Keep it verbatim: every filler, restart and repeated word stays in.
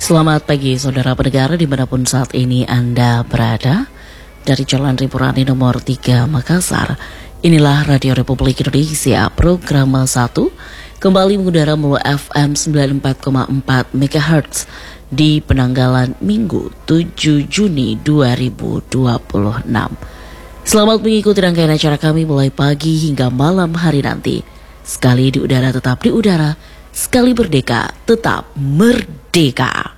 Selamat pagi saudara pendengar dimanapun saat ini Anda berada. Dari Jalan Ripurani nomor tiga Makassar, inilah Radio Republik Indonesia program satu kembali mengudara melalui F M sembilan puluh empat koma empat MHz di penanggalan Minggu tujuh Juni dua ribu dua puluh enam. Selamat mengikuti rangkaian acara kami mulai pagi hingga malam hari nanti. Sekali di udara tetap di udara, sekali merdeka tetap merdeka.